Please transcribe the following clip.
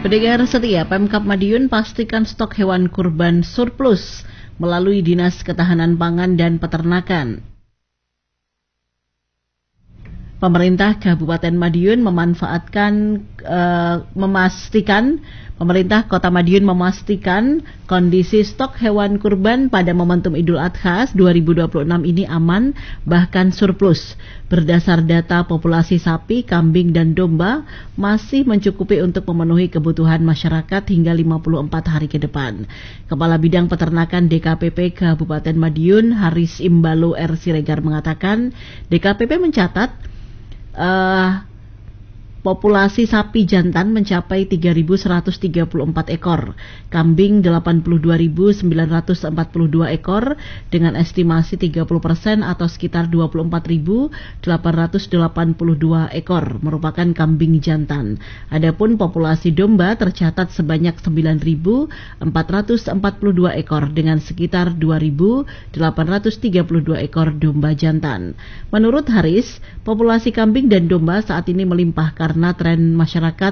Pendengar setia, Pemkab Madiun pastikan stok hewan kurban surplus melalui Dinas Ketahanan Pangan dan Peternakan. Pemerintah Kabupaten Madiun Pemerintah Kota Madiun memastikan kondisi stok hewan kurban pada momentum Idul Adha 2026 ini aman, bahkan surplus. Berdasar data populasi sapi, kambing, dan domba masih mencukupi untuk memenuhi kebutuhan masyarakat hingga 54 hari ke depan. Kepala Bidang Peternakan DKPP Kabupaten Madiun, Haris Imbalo R. Siregar mengatakan, DKPP mencatat populasi sapi jantan mencapai 3.134 ekor, kambing 82.942 ekor dengan estimasi 30% atau sekitar 24.882 ekor merupakan kambing jantan. Adapun populasi domba tercatat sebanyak 9.442 ekor dengan sekitar 2.832 ekor domba jantan. Menurut Haris, populasi kambing dan domba saat ini melimpah karena tren masyarakat